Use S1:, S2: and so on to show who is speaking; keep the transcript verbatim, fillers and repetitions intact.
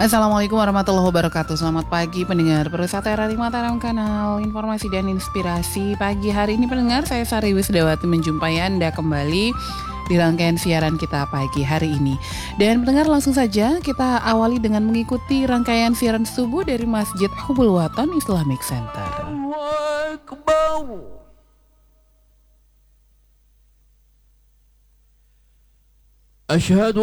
S1: Assalamualaikum warahmatullahi wabarakatuh. Selamat pagi pendengar Perusahaan Era lima Mataram, kanal informasi dan inspirasi pagi hari ini. Pendengar, saya Sari Wisdawati menjumpai Anda kembali di rangkaian siaran kita pagi hari ini. Dan pendengar, langsung saja kita awali dengan mengikuti rangkaian siaran subuh dari Masjid Hubul Watan Islamic Center.
S2: أشهد